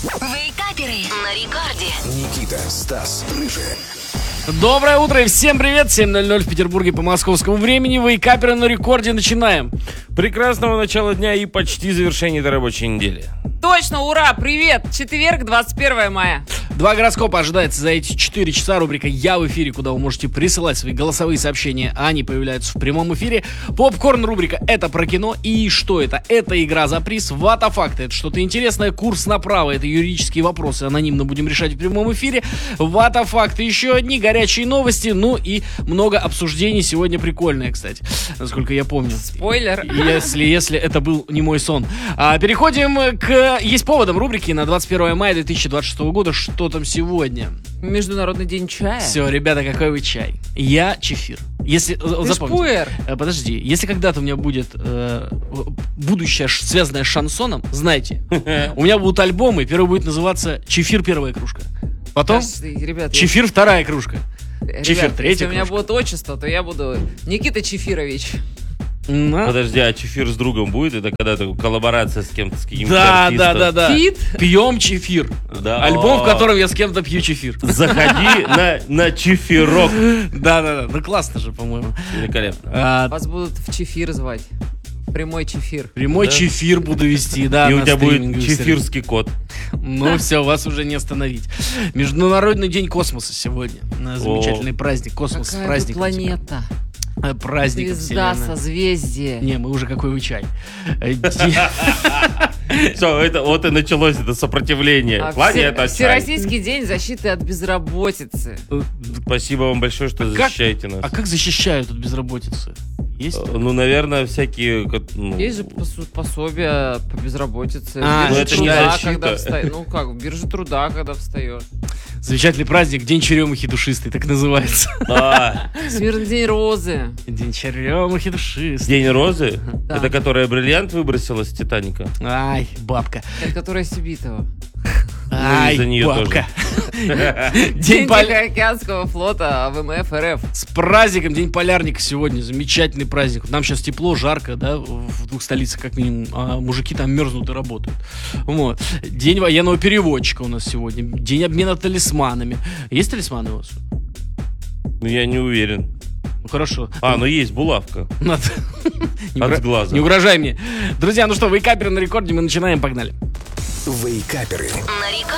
Вейкаперы на рекорде. Никита, Стас, Рыжий. Доброе утро и всем привет! 7:00 в Петербурге по московскому времени. Вейкаперы на рекорде. Начинаем. Прекрасного начала дня и почти завершения этой рабочей недели. Точно, ура, привет! Четверг, 21 мая. 2 гороскопа ожидается за эти 4 часа. Рубрика «Я в эфире», куда вы можете присылать свои голосовые сообщения, а они появляются в прямом эфире. Попкорн рубрика «Это про кино». И что это? Это игра за приз. Ватафакты. Это что-то интересное. Курс направо. Это юридические вопросы. Анонимно будем решать в прямом эфире. Ватафакты. Еще одни горячие новости. Ну и много обсуждений. Сегодня прикольные, кстати, насколько я помню. Спойлер. Если это был не мой сон. Переходим к «Есть поводом» рубрики на 21 мая 2026 года. Что там сегодня? Международный день чая. Все, ребята, какой вы чай? Я чефир. Если запомните, пуэр. Подожди, если когда-то у меня будет будущее связанное с шансоном, знайте, у меня будут альбомы, первый будет называться «Чефир первая кружка», потом ребят, «Чефир вторая кружка», «Чефир третья если у меня кружка». будет отчество, то я буду Никита Чефирович. Подожди, а чефир с другом будет? Это когда-то коллаборация с кем-то, с каким-то Да. артистом? Фит? Пьем чефир. Да. Альбом, в котором я с кем-то пью чефир. Заходи на чефирок. Да. Ну классно же, по-моему. Великолепно. Вас будут в чефир звать. Прямой чефир. Прямой Да? чефир буду вести, да. И у на тебя будет стриминговых сервисах. чефирский кот. Ну все, вас уже не остановить. Международный день космоса сегодня. Замечательный праздник. Космос с Какая вы праздником. планета? Праздник Звезда, созвездие. Не, мы уже какой вы чай. Все, вот и началось это сопротивление. Планета, чай. Всероссийский день защиты от безработицы. Спасибо вам большое, что защищаете нас. А как защищают от безработицы? Есть? Ну, наверное, всякие... Есть же пособия по безработице. А, Биржа это не труда, защита. когда встаешь. Ну как, биржа труда, когда встаешь. Замечательный праздник, День черемухи душистой, так называется. Всемирный день розы. День черемухи душистой. День розы? Да. Это которая бриллиант выбросила с Титаника? Ай, бабка. Это которая Сибитова. Ай, из-за нее бабка. День Тихоокеанского флота ВМФ РФ. С праздником, День полярника сегодня. Замечательный праздник. Нам сейчас тепло, жарко, да, в двух столицах как минимум, а мужики там мерзнут и работают. Вот. День военного переводчика у нас сегодня. День обмена талисманами. Есть талисманы у вас? Ну, я не уверен. Ну, хорошо. Ну есть булавка. От глаза. Не угрожай мне. Друзья, ну что, вейкаперы на рекорде, мы начинаем, погнали. Вейкаперы. На рекорде.